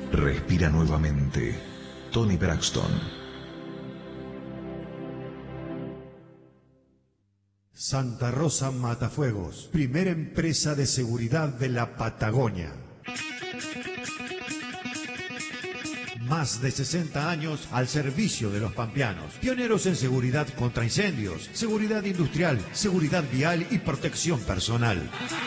Respira nuevamente. Tony Braxton. Santa Rosa Matafuegos, primera empresa de seguridad de la Patagonia. Más de 60 años al servicio de los pampeanos. Pioneros en seguridad contra incendios, seguridad industrial, seguridad vial y protección personal.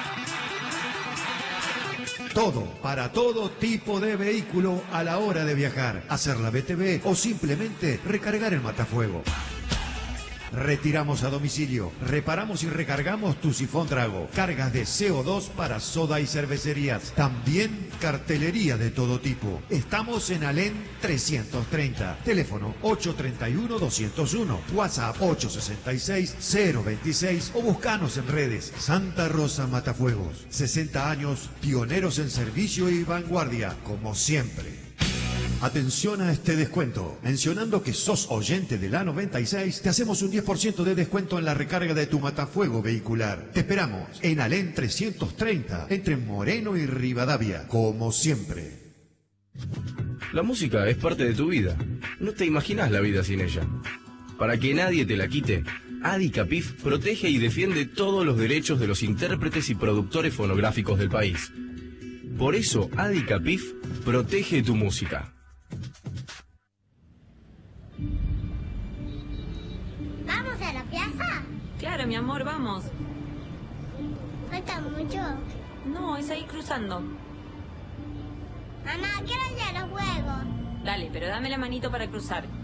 Todo, para todo tipo de vehículo a la hora de viajar, hacer la BTV o simplemente recargar el matafuego. Retiramos a domicilio, reparamos y recargamos tu sifón trago, cargas de CO2 para soda y cervecerías, también cartelería de todo tipo. Estamos en Alén 330, teléfono 831-201, WhatsApp 866-026 o buscanos en redes. Santa Rosa Matafuegos, 60 años, pioneros en servicio y vanguardia, como siempre. Atención a este descuento. Mencionando que sos oyente de la 96, te hacemos un 10% de descuento en la recarga de tu matafuego vehicular. Te esperamos en Alén 330, entre Moreno y Rivadavia, como siempre. La música es parte de tu vida. No te imaginas la vida sin ella. Para que nadie te la quite, Adicapif protege y defiende todos los derechos de los intérpretes y productores fonográficos del país. Por eso, Adicapif protege tu música. ¿Vamos a la plaza? Claro, mi amor, vamos. ¿Falta mucho? No, es ahí cruzando. Mamá, quiero ir a los juegos. Dale, pero dame la manito para cruzar.